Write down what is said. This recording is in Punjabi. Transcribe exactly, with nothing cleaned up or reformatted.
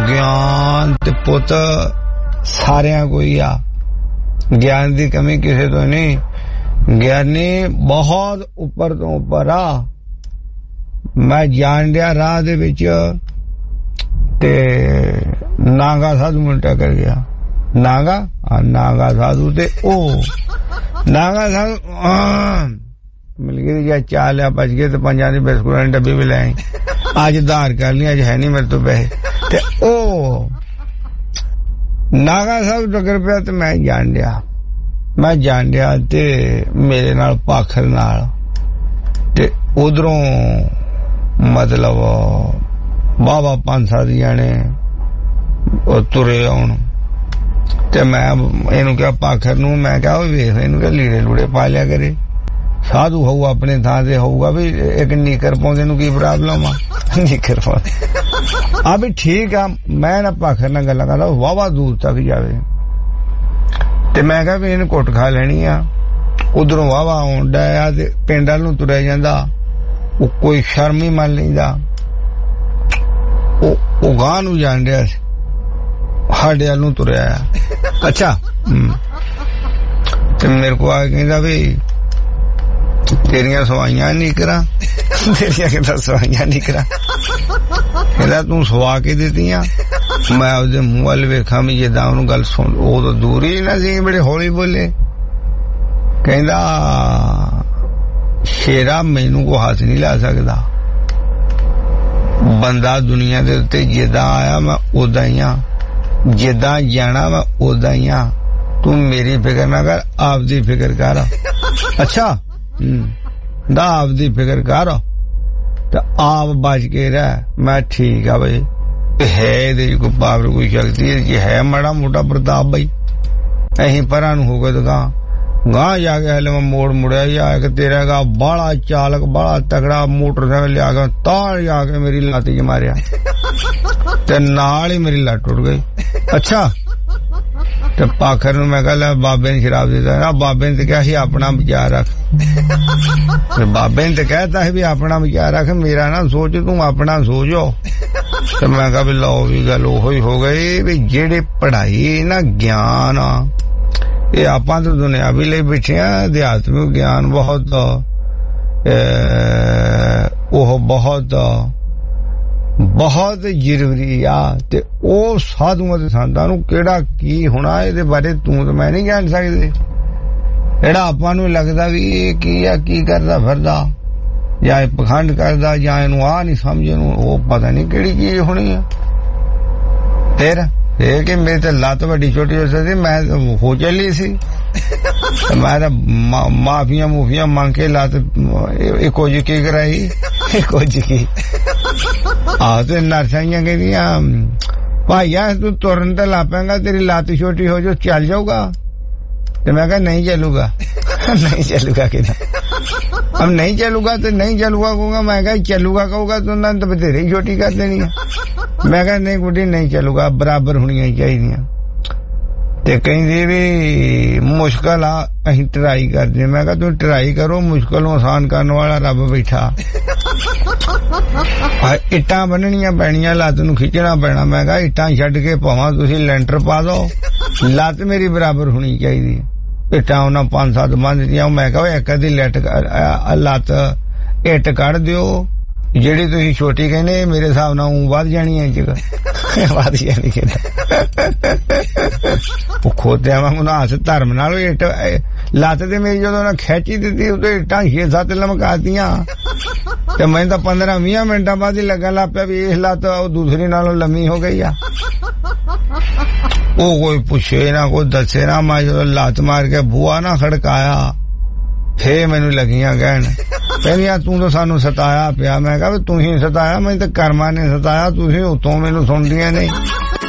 ਗਿਆਨ ਤੇ ਪੁੱਤ ਸਾਰਿਆਂ ਕੋਈ ਆ, ਗਿਆਨ ਦੀ ਕਮੀ ਕਿਸੇ ਤੋਂ ਨਹੀਂ। ਗਿਆਨੀ ਬਹੁਤ ਉੱਪਰ ਤੋਂ ਉੱਪਰ ਆ। ਮੈਂ ਜਾਣ ਡਿਆ ਰਾਹ ਦੇ ਵਿੱਚ ਤੇ ਨਾਗਾ ਸਾਧੂ ਮੈਨੂੰ ਟੱਕਰ ਗਿਆ। ਨਾਗਾ ਆ ਨਾਗਾ ਸਾਧੂ ਤੇ ਉਹ ਨਾਗਾ ਸਾਧੂ ਮਿਲ ਗਈ ਜਾਂ ਚਾਹ ਲਿਆ ਬਚ ਗਏ ਤੇ ਪੰਜਾਂ ਦੀ ਬਿਸਕੁਟਾਂ ਦੀ ਡੱਬੀ ਵੀ ਲੈ ਆਈ। ਅੱਜ ਧਾਰ ਕਰ ਲਈ, ਅੱਜ ਹੈ ਨਹੀਂ ਮੇਰੇ ਤੋਂ ਪੈਸੇ। ਤੇ ਉਹ ਨਾਗਾ ਸਾਧੂ ਟੱਕਰ ਪਿਆ ਤੇ ਮੈਂ ਜਾਣ ਡਿਆ ਮੈਂ ਜਾਣ ਡਿਆ ਤੇ ਮੇਰੇ ਨਾਲ ਪਾਖਰ ਨਾਲ ਤੇ ਉਧਰੋਂ ਮਤਲਬ ਬਾਬਾ ਪੰਜ ਸੱਤ ਜਾਣੇ ਉਹ ਤੁਰੇ ਆਉਣ ਤੇ ਮੈਂ ਇਹਨੂੰ ਕਿਹਾ ਪਾਖਰ ਨੂੰ, ਮੈਂ ਕਿਹਾ ਉਹ ਵੇਖ ਇਹਨੂੰ ਕਿਹਾ ਲੀੜੇ ਲੂੜੇ ਪਾ ਲਿਆ ਕਰੇ, ਸਾਧੂ ਹੋਊ ਆਪਣੇ ਥਾਂ ਤੇ ਹੋਊਗਾ ਵੀ ਇੱਕ ਨੀਕਰ ਪਾਉਂਦੇ ਨੂੰ ਕੀ ਪ੍ਰੋਬਲਮ ਆ। ਨੀਕਰ ਪਾਉਂਦੇ ਆ ਵੀ ਠੀਕ ਆ। ਮੈਂ ਨਾ ਪਾਖਰ ਨਾਲ ਗੱਲਾਂ ਕਰਦਾ ਵਾਵਾ ਦੂਰ ਤੱਕ ਜਾਵੇ ਤੇ ਮੈਂ ਕਿਹਾ ਵੀ ਇਹਨੂੰ ਘੁੱਟ ਖਾ ਲੈਣੀ ਆ। ਉਧਰੋਂ ਵਾਵਾ ਆਉਂਦਾ ਆ ਤੇ ਪਿੰਡਾਂ ਨੂੰ ਤੁਰਿਆ ਜਾਂਦਾ, ਉਹ ਕੋਈ ਸ਼ਰਮ ਹੀ ਮੰਨ ਲੈਂਦਾ। ਉਹ ਉਹ ਗਾਂ ਨੂੰ ਜਾਣ ਰਿਹਾ ਸੀ, ਸਾਡੇ ਵੱਲ ਨੂੰ ਤੁਰਿਆ ਆ। ਅੱਛਾ ਤੇ ਮੇਰੇ ਕੋ ਆ ਕਹਿੰਦਾ ਵੀ ਤੇਰੀਆਂ ਸਵਾਈਆਂ ਨਹੀਂ ਕਰਾਂ, ਤੇਰੀਆਂ ਕਿੱਦਾਂ ਸਵਾਈਆਂ ਨਹੀਂ ਕਰਾਂ। ਕਹਿੰਦਾ ਤੂੰ ਸਵਾ ਕੇ ਦਿੱਤੀਆਂ। ਮੈਂ ਉਹਦੇ ਮੂੰਹ ਵੱਲ ਵੇਖਾਂ ਵੀ ਜਿੱਦਾਂ ਉਹਨੂੰ ਗੱਲ ਸੁਣ, ਉਹ ਤਾਂ ਦੂਰ ਹੀ ਨਾ ਸੀ, ਬੜੇ ਹੌਲੀ ਬੋਲੇ। ਕਹਿੰਦਾ ਸ਼ੇਰਾ ਮੈਨੂੰ ਕੋ ਹੱਥ ਨਹੀਂ ਲਾ ਸਕਦਾ, ਬੰਦਾ ਦੁਨੀਆ ਦੇ ਉੱਤੇ ਜਿੱਦਾਂ ਆਇਆ ਮੈਂ ਉਦਾਂ ਹੀ ਆ, ਜਿੱਦਾਂ ਜਾਣਾ ਮੈਂ ਉਦਾਂ ਹੀ ਆ। ਤੂੰ ਮੇਰੀ ਫਿਕਰ ਨਾ ਕਰ, ਆਪਦੀ ਫਿਕਰ ਕਰ। ਅੱਛਾ ਦਾ ਆਪਦੀ ਫਿਕਰ ਕਰ ਤੇ ਆਪ ਬਚ ਕੇ ਰਹਿ। ਮੈਂ ਠੀਕ ਆ ਬਈ, ਹੈ ਇਹਦੇ ਕੋਈ ਪਾਵਰ ਕੋਈ ਸ਼ਕਤੀ ਜੇ ਹੈ ਮਾੜਾ ਮੋਟਾ ਪ੍ਰਤਾਪ ਬਈ। ਅਸੀਂ ਪਰਾਂ ਨੂੰ ਹੋ ਗਏ ਤਾਂ ਗਾਂ ਗਾਂ ਜਾ ਕੇ ਹਲੇ ਮੈਂ ਮੋੜ ਮੁੜਿਆ ਜਾ ਕੇ ਤੇਰਾ ਗਾ ਬਾਹਲਾ ਚਾਲਕ ਬਾਹਲਾ ਤਗੜਾ ਮੋਟਰਸਾਈਕਲ ਲਿਆ ਕੇ ਤਾਰ ਜਾ ਕੇ ਮੇਰੀ ਲੱਤ 'ਚ ਮਾਰਿਆ ਤੇ ਨਾਲ ਹੀ ਮੇਰੀ ਲੱਤ ਟੁੱਟ ਗਈ। ਅੱਛਾ ਤੇ ਪਾਖਰ ਨੂੰ ਮੈਂ ਕਿਹਾ ਬਾਬੇ ਨੇ ਸ਼ਰਾਬ ਦਿੱਤਾ ਨਾ, ਬਾਬੇ ਨੇ ਤੇ ਕਿਹਾ ਸੀ ਆਪਣਾ ਵਿਚਾਰ ਰੱਖ। ਤੇ ਬਾਬੇ ਨੇ ਤੇ ਕਹਿਤਾ ਸੀ ਵੀ ਆਪਣਾ ਵਿਚਾਰ ਰੱਖ, ਮੇਰਾ ਨਾ ਸੋਚ, ਤੂੰ ਆਪਣਾ ਸੋਚੋ। ਤੇ ਮੈਂ ਕਿਹਾ ਵੀ ਲਓ ਵੀ ਗੱਲ ਉਹੋ ਹੀ ਹੋ ਗਈ ਵੀ ਜਿਹੜੇ ਪੜ੍ਹਾਈ ਨਾ ਗਿਆਨ ਆ ਇਹ ਆਪਾਂ ਤਾਂ ਦੁਨਿਆਵੀ ਲਈ ਬੈਠੇ ਆ, ਅਧਿਆਤਮਿਕ ਗਿਆਨ ਬਹੁਤ ਉਹ ਬਹੁਤ ਬਹੁਤ ਜ਼ਰੂਰੀ ਆ। ਤੇ ਉਹ ਸਾਧੂਆਂ ਤੇ ਸੰਤਾਂ ਨੂੰ ਕਿਹੜਾ ਕੀ ਹੋਣਾ ਇਹਦੇ ਬਾਰੇ ਤੂੰ ਤੇ ਮੈਂ ਨਹੀਂ ਜਾਣ ਸਕਦੇ। ਜਿਹੜਾ ਆਪਾਂ ਨੂੰ ਲੱਗਦਾ ਵੀ ਇਹ ਕੀ ਆ, ਕੀ ਕਰਦਾ ਫਿਰਦਾ, ਜਾਂ ਇਹ ਪਖੰਡ ਕਰਦਾ, ਜਾਂ ਇਹਨੂੰ ਆ ਨਹੀਂ ਸਮਝ, ਨੂੰ ਉਹ ਪਤਾ ਨਹੀਂ ਕਿਹੜੀ ਚੀਜ਼ ਹੋਣੀ ਆ। ਫਿਰ ਇਹ ਕਿ ਮੇਰੀ ਤਾਂ ਲੱਤ ਵੱਡੀ ਛੋਟੀ ਹੋ ਸਕਦੀ, ਮੈਂ ਹੋ ਚੱਲੀ ਸੀ। ਮੈਂ ਤਾਂ ਮਾਫੀਆਂ ਮੂਫੀਆਂ ਮੰਗ ਕੇ ਲੱਤ ਇੱਕੋ ਜਿਹੀ ਕੀ ਕਰਾਈ, ਇੱਕੋ ਜਿਹੀ। ਆਹ ਤੇ ਨਰਸਾਈਆਂ ਕਹਿੰਦੀਆਂ ਭਾਈਆ ਤੂੰ ਤੁਰਨ ਤੇ ਲਾ ਪੈਂਗਾ, ਤੇਰੀ ਲੱਤ ਛੋਟੀ ਹੋ ਜਾਓ, ਚੱਲ ਜਾਊਗਾ। ਤੇ ਮੈਂ ਕਿਹਾ ਨਹੀਂ ਚੱਲੂਗਾ, ਨਹੀਂ ਚੱਲੂਗਾ ਕਿ अब नहीं चलूगा तो नहीं चलूगा कहूंगा। मैं कहा चलूगा कहूंगा तो ना तो बतेरे ही छोटी कर देनी है। मैं कहा नहीं गुड्डी नहीं चलूगा, बराबर होनी चाहिए। ते कहीं भी मुश्किल आ अं ट्राई करते। मैं कहा तुम ट्राई करो, मुश्किल आसान करने वाला रब बैठा। इट्टां बननियां पैणियां, लत्त नूं खिचना पैना। मैं कहा इट्टां छड्ड के भावां तुसीं लैंटर पा दो, लत्त मेरी बराबर होनी चाहिए। इट्टां उन्हां पांच सत्त बंद दियां। मैं कहा एक अद्धी लैट लत्त इट कढ़ दिओ, ਜਿਹੜੀ ਤੁਸੀਂ ਛੋਟੀ ਕਹਿੰਦੇ ਮੇਰੇ ਹਿਸਾਬ ਨਾਲ ਉਹ ਵੱਧ ਜਾਣੀ ਹੈ ਜਗ੍ਹਾ, ਵੱਧ ਜਾਣੀ ਕਿ ਉਹ ਖੋਦਿਆਂ ਵਾਂਗੂ ਨਾ ਹੱਥ ਧਰਮ ਨਾਲ ਇੱਟ ਲੱਤ ਤੇ ਮੇਰੀ ਜਦੋਂ ਨਾ ਖਿੱਚੀ ਦਿੱਤੀ ਉਹਦੇ ਇੱਟਾਂ ਛੇ ਸੱਤ ਲਮਕਾਤੀਆਂ ਤੇ ਮੈਨੂੰ ਤਾਂ ਪੰਦਰਾਂ ਵੀਹ ਮਿੰਟਾਂ ਬਾਅਦ ਹੀ ਲੱਗਣ ਲੱਗ ਪਿਆ ਵੀ ਇਸ ਲੱਤ ਉਹ ਦੂਸਰੀ ਨਾਲੋਂ ਲੰਮੀ ਹੋ ਗਈ ਆ। ਉਹ ਕੋਈ ਪੁੱਛੇ ਨਾ ਕੋਈ ਦੱਸੇ ਨਾ। ਮੈਂ ਜਦੋਂ ਲੱਤ ਮਾਰ ਕੇ ਬੂਹਾ ਨਾ ਖੜਕਾਇਆ ਫੇਰ ਮੈਨੂੰ ਲੱਗੀਆਂ ਕਹਿਣ ਕਹਿੰਦੀਆਂ ਤੂੰ ਤਾਂ ਸਾਨੂੰ ਸਤਾਇਆ ਪਿਆ। ਮੈਂ ਕਿਹਾ ਵੀ ਤੁਸੀਂ ਸਤਾਇਆ, ਮੈਨੂੰ ਤਾਂ ਕਰਮਾਂ ਨੇ ਸਤਾਇਆ, ਤੁਸੀਂ ਉੱਤੋਂ ਮੈਨੂੰ ਸੁਣਦੀਆਂ ਨਹੀਂ।